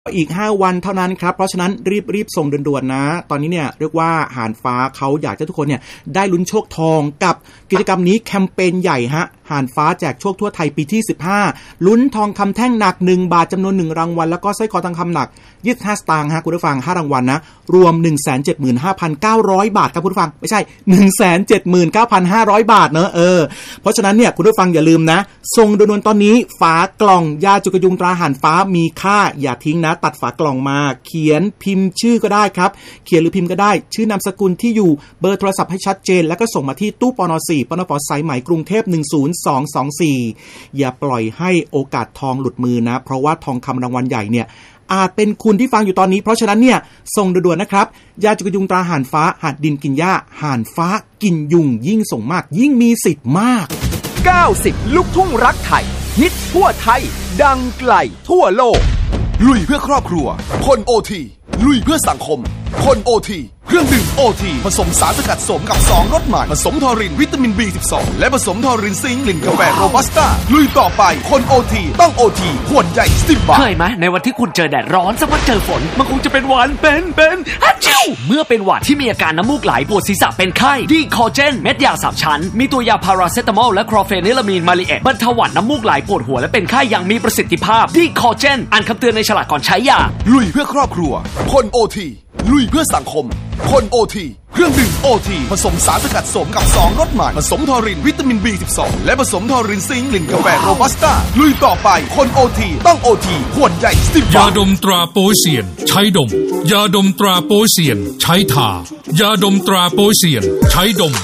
อีก5วันเท่านั้นครับเพราะฉะนั้นรีบส่งด่วนๆนะตอนนี้เนี่ยเรียกว่าหานฟ้าเขาอยากให้ทุกคนเนี่ยได้ลุ้นโชคทองกับกิจกรรมนี้แคมเปญใหญ่ฮะหานฟ้าแจกโชคทั่วไทยปีที่15ลุ้นทองคำแท่งหนัก1บาทจำนวน1รางวัลแล้วก็สร้อยคอทองคำหนัก25สตางค์ฮะคุณผู้ฟัง5รางวัลนะรวม 175,900 บาทครับคุณผู้ฟังไม่ใช่ 179,500 บาทเนอะเพราะฉะนั้นเนี่ยคุณผู้ฟังอย่าลืมนะส่งด่วนๆตอนนี้ฝากล่องยาจุกยุงตราหานฟ้ามีค่าอย่าทิ้งนะตัดฝากล่องมาเขียนพิมพ์ชื่อก็ได้ครับเขียนหรือพิมพ์ก็ได้ชื่อนามสกุลที่อยู่เบอร์โทรศัพท์ให้ชัดเจนแล้วก็ส่งมาที่ตู้ปน4ปนฟสายไหมกรุงเทพ10224อย่าปล่อยให้โอกาสทองหลุดมือนะเพราะว่าทองคำรางวัลใหญ่เนี่ยอาจเป็นคุณที่ฟังอยู่ตอนนี้เพราะฉะนั้นเนี่ยส่งด่วนๆนะครับยาจุกยุงตราห่านฟ้าหาดดินกินหญ้าห่านฟ้ากินยุงยิ่งส่งมากยิ่งมีสิทธิ์มาก 90ลูกทุ่งรักไทยฮิตทั่วไทยดังไกลทั่วโลกลุยเพื่อครอบครัวคนโอทีลุยเพื่อสังคมคนโอทีเครื่องดื่มโอทีผสมสารสกัดสมกับ2รสใหม่ผสมทอรินวิตามิน B12 และผสมทอรินซิงค์กลิ่นกาแฟโรบัสต้าลุยต่อไปคนโอทีต้องโอทีขวดใหญ่10 บาทเคยไหมในวันที่คุณเจอแดดร้อนสักวันเจอฝนมันคงจะเป็นหวัดเป็นฮัจจิวเมื่อเป็นหวัดที่มีอาการน้ำมูกไหลปวดศีรษะเป็นไข้ดีคอเจนเม็ดยา3ชั้นมีตัวยาพาราเซตามอลและคลอเฟนิลามีนมาลีเอตบรรเทาหวัดน้ำมูกไหลปวดหัวและเป็นไข้อย่างมีประสิทธิภาพดีคอเจนอ่านคำเตือนในฉลากก่อนใช้ยาลุยเพื่อครอบครัวคนโอทีลุยเพื่อสังคมคนโอทีเครื่องดื่มโอทีผสมสารสกัดสมกับ2รสใหม่ผสมทอรินวิตามิน B12 และผสมทอรินซิงค์กลิ่นกาแฟโรบัสต้าลุยต่อไปคนโอทีต้องโอทีขวดใหญ่10 บาทยาดมตราโปเซียนใช้ดมยาดมตราโปเซียนใช้ทายาดมตราโปเซียนใช้ดม